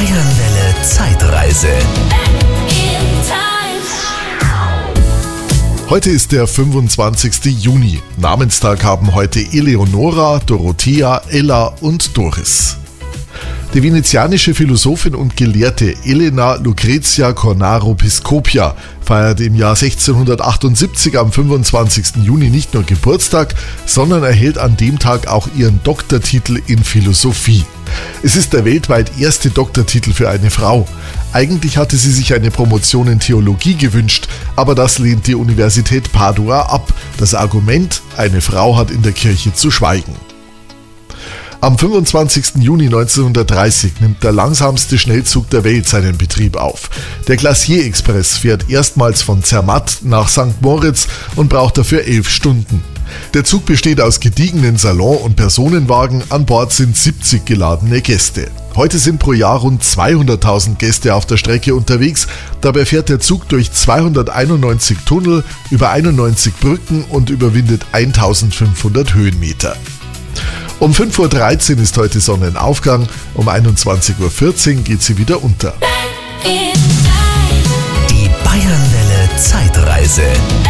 Bayernwelle Zeitreise. Heute ist der 25. Juni. Namenstag haben heute Eleonora, Dorothea, Ella und Doris. Die venezianische Philosophin und Gelehrte Elena Lucrezia Cornaro Piscopia feiert im Jahr 1678 am 25. Juni nicht nur Geburtstag, sondern erhält an dem Tag auch ihren Doktortitel in Philosophie. Es ist der weltweit erste Doktortitel für eine Frau. Eigentlich hatte sie sich eine Promotion in Theologie gewünscht, aber das lehnt die Universität Padua ab. Das Argument, eine Frau hat in der Kirche zu schweigen. Am 25. Juni 1930 nimmt der langsamste Schnellzug der Welt seinen Betrieb auf. Der Glacier Express fährt erstmals von Zermatt nach St. Moritz und braucht dafür 11 Stunden. Der Zug besteht aus gediegenen Salon- und Personenwagen, an Bord sind 70 geladene Gäste. Heute sind pro Jahr rund 200.000 Gäste auf der Strecke unterwegs. Dabei fährt der Zug durch 291 Tunnel, über 91 Brücken und überwindet 1500 Höhenmeter. Um 5.13 Uhr ist heute Sonnenaufgang, um 21.14 Uhr geht sie wieder unter. Die Bayernwelle Zeitreise.